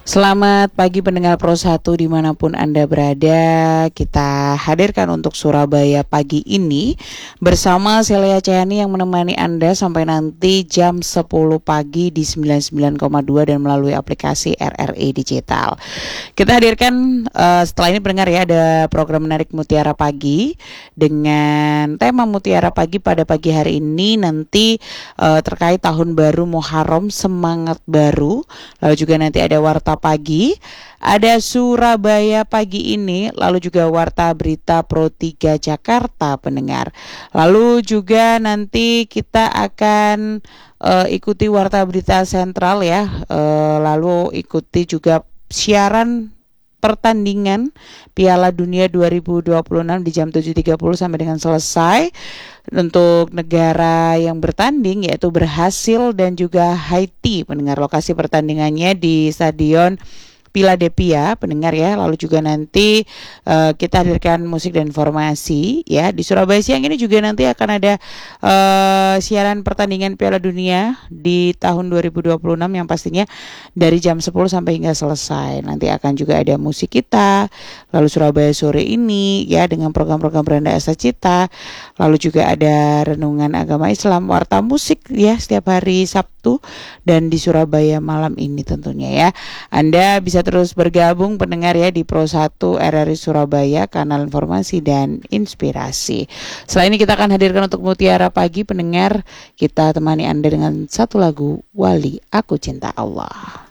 Selamat pagi pendengar Pro 1 dimanapun Anda berada. Kita hadirkan untuk Surabaya pagi ini bersama Celia Cayani yang menemani Anda sampai nanti jam 10 pagi di 99,2 dan melalui aplikasi RRI Digital. Kita hadirkan setelah ini pendengar ya, ada program menarik Mutiara Pagi dengan tema Mutiara Pagi pada pagi hari ini nanti terkait tahun baru Muharram, semangat baru. Lalu juga nanti ada warta pagi, ada Surabaya pagi ini, lalu juga warta berita Pro 3 Jakarta pendengar. Lalu juga nanti kita akan ikuti warta berita sentral ya, lalu ikuti juga siaran pertandingan Piala Dunia 2026 di jam 7.30 sampai dengan selesai. Untuk negara yang bertanding yaitu Brasil dan juga Haiti pendengar. Lokasi pertandingannya di Stadion Philadelphia pendengar ya. Lalu juga nanti kita hadirkan musik dan informasi ya. Di Surabaya siang ini juga nanti akan ada siaran pertandingan Piala Dunia di tahun 2026 yang pastinya dari jam 10 sampai hingga selesai. Nanti akan juga ada musik kita. Lalu Surabaya sore ini ya dengan program-program Beranda Asa Cita. Lalu juga ada renungan agama Islam, warta musik ya setiap hari Sabtu dan di Surabaya malam ini tentunya ya. Anda bisa terus bergabung pendengar ya di Pro 1 RRI Surabaya, kanal informasi dan inspirasi. Selain ini kita akan hadirkan untuk Mutiara Pagi pendengar, kita temani Anda dengan satu lagu Wali Aku Cinta Allah.